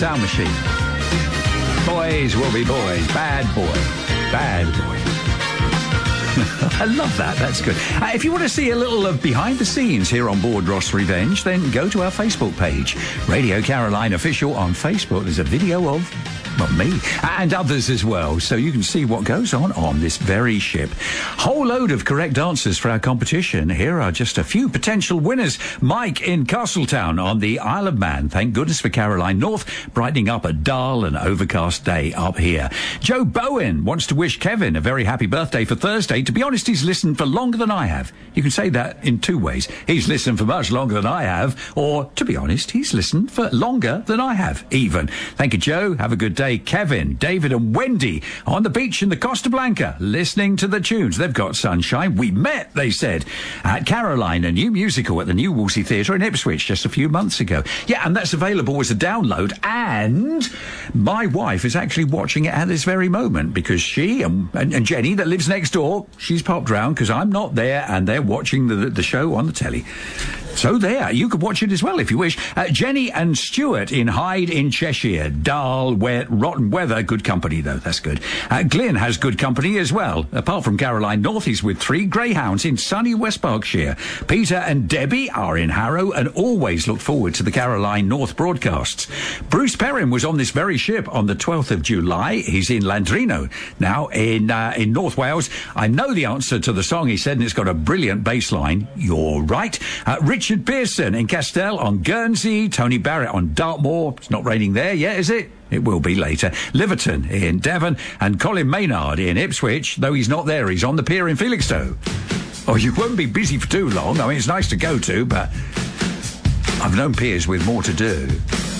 Sound machine. Boys will be boys. Bad boy. Bad boy. I love that. That's good. If you want to see a little of behind the scenes here on board Ross Revenge, then go to our Facebook page, Radio Caroline Official on Facebook. There's a video of, well, me and others as well, so you can see what goes on this very ship. Whole load of correct answers for our competition. Here are just a few potential winners. Mike in Castletown on the Isle of Man. Thank goodness for Caroline North, brightening up a dull and overcast day up here. Joe Bowen wants to wish Kevin a very happy birthday for Thursday. To be honest, he's listened for longer than I have. You can say that in two ways. He's listened for much longer than I have, or, to be honest, he's listened for longer than I have, even. Thank you, Joe. Have a good day. Kevin, David and Wendy on the beach in the Costa Blanca, listening to the tunes. They've got sunshine. We met, they said, at Caroline, a new musical at the New Wolsey Theatre in Ipswich just a few months ago. Yeah, and that's available as a download, and my wife is actually watching it at this very moment because she and Jenny, that lives next door, she's popped round because I'm not there, and they're watching the show on the telly. So there, you could watch it as well if you wish. Jenny and Stuart in Hyde in Cheshire. Dull, wet, rotten weather. Good company, though. That's good. Glyn has good company as well. Apart from Caroline North, he's with 3 greyhounds in sunny West Berkshire. Peter and Debbie are in Harrow and always look forward to the Caroline North broadcasts. Bruce Perrin was on this very ship on the 12th of July. He's in Landrino now in North Wales. I know the answer to the song, he said, and it's got a brilliant bass line. You're right. Richard Pearson in Castell on Guernsey. Tony Barrett on Dartmoor. It's not raining there yet, is it? It will be later. Liverton in Devon, and Colin Maynard in Ipswich. Though he's not there, he's on the pier in Felixstowe. Oh, you won't be busy for too long. I mean, it's nice to go to, but I've known piers with more to do.